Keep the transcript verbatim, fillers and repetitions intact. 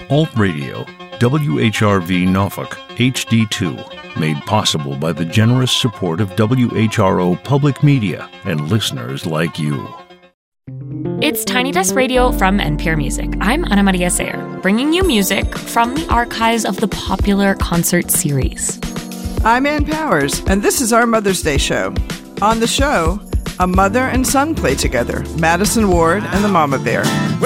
Alt Radio, W H R V Norfolk, H D two, made possible by the generous support of W H R O Public Media and listeners like you. It's Tiny Desk Radio from N P R Music. I'm Ana Maria Sayer, bringing you music from the archives of the popular concert series. I'm Ann Powers, and this is our Mother's Day show. On the show, a mother and son play together, Madison Ward and the Mama Bear.